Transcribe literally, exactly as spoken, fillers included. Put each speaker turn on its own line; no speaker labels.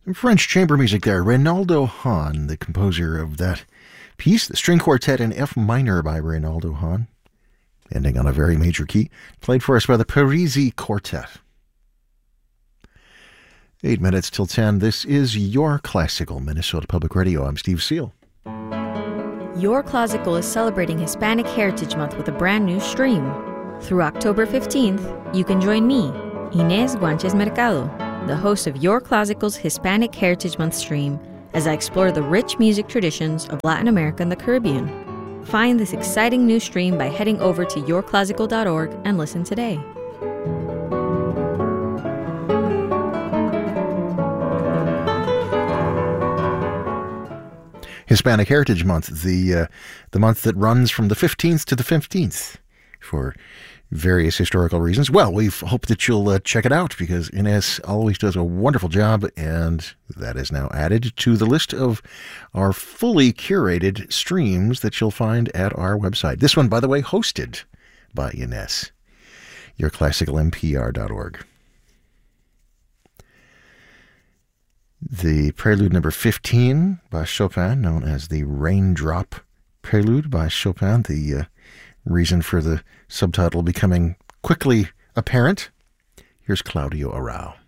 French chamber music there. Reynaldo Hahn, the composer of that piece, the string quartet in F minor by Reynaldo Hahn, ending on a very major key, played for us by the Parisi Quartet. Eight minutes till ten. This is Your Classical, Minnesota Public Radio. I'm Steve Seal.
Your Classical is celebrating Hispanic Heritage Month with a brand new stream. Through October fifteenth, you can join me, Inés Guanches Mercado, the host of Your Classical's Hispanic Heritage Month stream, as I explore the rich music traditions of Latin America and the Caribbean. Find this exciting new stream by heading over to your classical dot org and listen today.
Hispanic Heritage Month, the uh, the month that runs from the fifteenth to the fifteenth for various historical reasons. Well, we hope that you'll uh, check it out, because Inés always does a wonderful job, and that is now added to the list of our fully curated streams that you'll find at our website. This one, by the way, hosted by Inés, your classical m p r dot org. The Prelude number fifteen by Chopin, known as the Raindrop Prelude by Chopin, the uh, reason for the subtitle becoming quickly apparent. Here's Claudio Arrau.